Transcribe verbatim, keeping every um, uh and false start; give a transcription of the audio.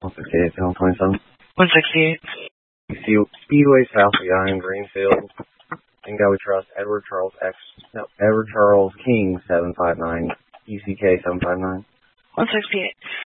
one sixty-eight, seven twenty-seven. one sixty-eight. Speedway South of Guy in Greenfield. In God We Trust, Edward Charles X. No, Edward Charles King, seven five nine. E C K, seven five nine. one sixty-eight.